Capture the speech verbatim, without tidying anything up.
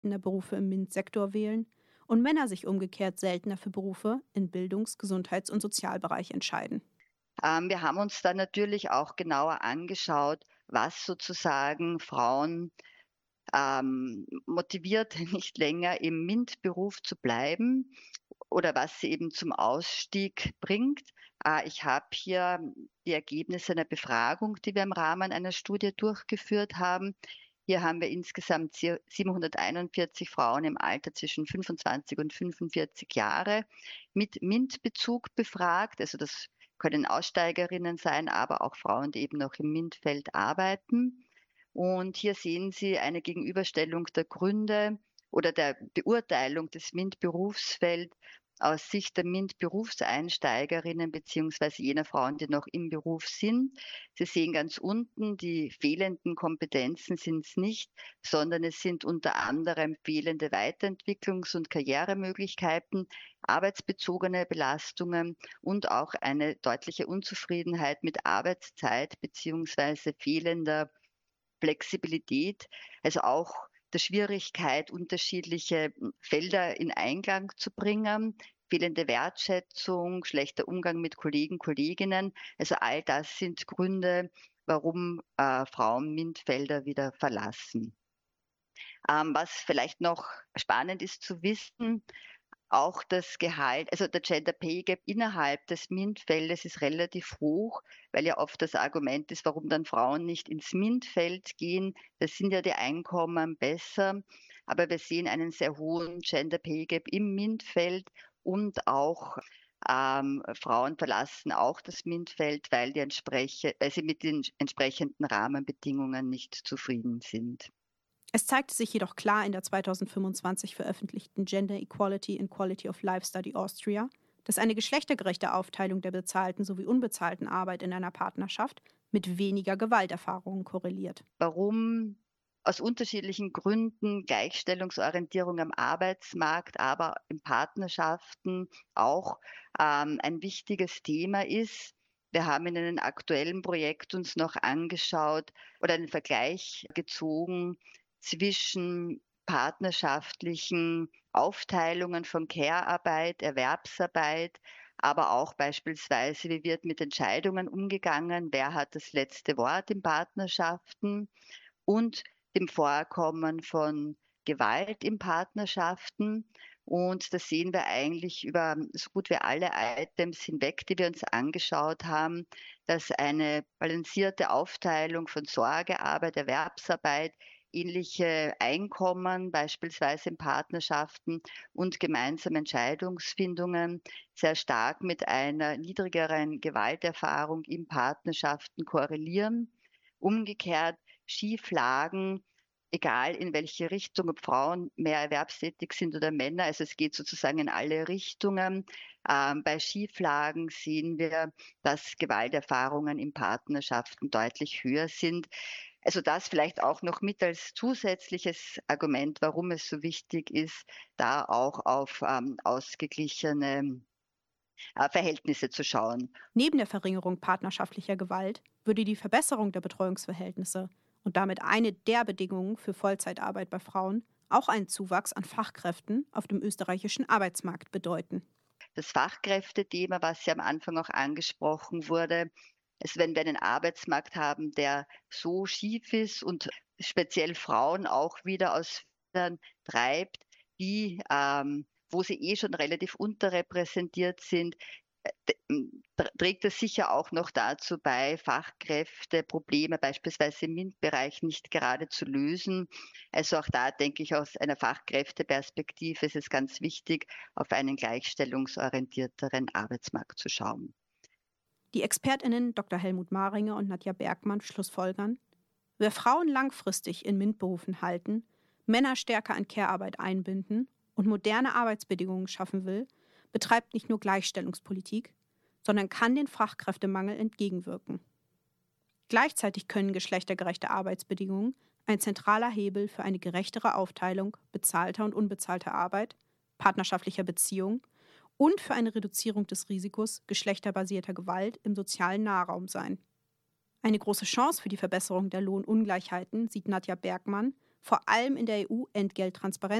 seltener Berufe im MINT-Sektor wählen und Männer sich umgekehrt seltener für Berufe im Bildungs-, Gesundheits- und Sozialbereich entscheiden. Ähm, wir haben uns dann natürlich auch genauer angeschaut, was sozusagen Frauen ähm, motiviert, nicht länger im MINT-Beruf zu bleiben oder was sie eben zum Ausstieg bringt. Äh, ich habe hier die Ergebnisse einer Befragung, die wir im Rahmen einer Studie durchgeführt haben. Hier haben wir insgesamt sie- siebenhunderteinundvierzig Frauen im Alter zwischen fünfundzwanzig und fünfundvierzig Jahre mit MINT-Bezug befragt. Also das können Aussteigerinnen sein, aber auch Frauen, die eben noch im MINT-Feld arbeiten. Und hier sehen Sie eine Gegenüberstellung der Gründe oder der Beurteilung des MINT-Berufsfelds aus Sicht der MINT-Berufseinsteigerinnen beziehungsweise jener Frauen, die noch im Beruf sind. Sie sehen ganz unten, die fehlenden Kompetenzen sind es nicht, sondern es sind unter anderem fehlende Weiterentwicklungs- und Karrieremöglichkeiten, arbeitsbezogene Belastungen und auch eine deutliche Unzufriedenheit mit Arbeitszeit beziehungsweise fehlender Flexibilität, also auch der Schwierigkeit, unterschiedliche hm, Felder in Einklang zu bringen, fehlende Wertschätzung, schlechter Umgang mit Kollegen, Kolleginnen. Also all das sind Gründe, warum äh, Frauen MINT-Felder wieder verlassen. Ähm, was vielleicht noch spannend ist zu wissen, auch das Gehalt, also der Gender Pay Gap innerhalb des MINT-Feldes ist relativ hoch, weil ja oft das Argument ist, warum dann Frauen nicht ins MINT-Feld gehen. Da sind ja die Einkommen besser. Aber wir sehen einen sehr hohen Gender Pay Gap im MINT-Feld und auch ähm, Frauen verlassen auch das MINT-Feld, weil, die entspreche, weil sie mit den entsprechenden Rahmenbedingungen nicht zufrieden sind. Es zeigte sich jedoch klar in der zweitausendfünfundzwanzig veröffentlichten Gender Equality and Quality of Life Study Austria, dass eine geschlechtergerechte Aufteilung der bezahlten sowie unbezahlten Arbeit in einer Partnerschaft mit weniger Gewalterfahrungen korreliert. Warum aus unterschiedlichen Gründen Gleichstellungsorientierung am Arbeitsmarkt, aber in Partnerschaften auch ähm, ein wichtiges Thema ist. Wir haben in einem aktuellen Projekt uns noch angeschaut oder einen Vergleich gezogen zwischen partnerschaftlichen Aufteilungen von Care-Arbeit, Erwerbsarbeit, aber auch beispielsweise, wie wird mit Entscheidungen umgegangen, wer hat das letzte Wort in Partnerschaften und dem Vorkommen von Gewalt in Partnerschaften. Und das sehen wir eigentlich über so gut wie alle Items hinweg, die wir uns angeschaut haben, dass eine balancierte Aufteilung von Sorgearbeit, Erwerbsarbeit, ähnliche Einkommen, beispielsweise in Partnerschaften und gemeinsame Entscheidungsfindungen sehr stark mit einer niedrigeren Gewalterfahrung in Partnerschaften korrelieren. Umgekehrt Schieflagen, egal in welche Richtung, ob Frauen mehr erwerbstätig sind oder Männer, also es geht sozusagen in alle Richtungen. Ähm, bei Schieflagen sehen wir, dass Gewalterfahrungen in Partnerschaften deutlich höher sind. Also das vielleicht auch noch mit als zusätzliches Argument, warum es so wichtig ist, da auch auf ähm, ausgeglichene äh, Verhältnisse zu schauen. Neben der Verringerung partnerschaftlicher Gewalt würde die Verbesserung der Betreuungsverhältnisse und damit eine der Bedingungen für Vollzeitarbeit bei Frauen auch einen Zuwachs an Fachkräften auf dem österreichischen Arbeitsmarkt bedeuten. Das Fachkräftethema, was ja am Anfang auch angesprochen wurde, ist, wenn wir einen Arbeitsmarkt haben, der so schief ist und speziell Frauen auch wieder aus Feldern treibt, die, ähm, wo sie eh schon relativ unterrepräsentiert sind, äh, d hm, tr trägt das sicher auch noch dazu bei, Fachkräfteprobleme beispielsweise im MINT-Bereich nicht gerade zu lösen. Also auch da denke ich, aus einer Fachkräfteperspektive ist es ganz wichtig, auf einen gleichstellungsorientierteren Arbeitsmarkt zu schauen. Die ExpertInnen Doktor Helmut Maringer und Nadja Bergmann schlussfolgern: Wer Frauen langfristig in MINT-Berufen halten, Männer stärker an Care-Arbeit einbinden und moderne Arbeitsbedingungen schaffen will, betreibt nicht nur Gleichstellungspolitik, sondern kann den Fachkräftemangel entgegenwirken. Gleichzeitig können geschlechtergerechte Arbeitsbedingungen ein zentraler Hebel für eine gerechtere Aufteilung bezahlter und unbezahlter Arbeit, partnerschaftlicher Beziehungen und für eine Reduzierung des Risikos geschlechterbasierter Gewalt im sozialen Nahraum sein. Eine große Chance für die Verbesserung der Lohnungleichheiten sieht Nadja Bergmann vor allem in der E U Entgelttransparenz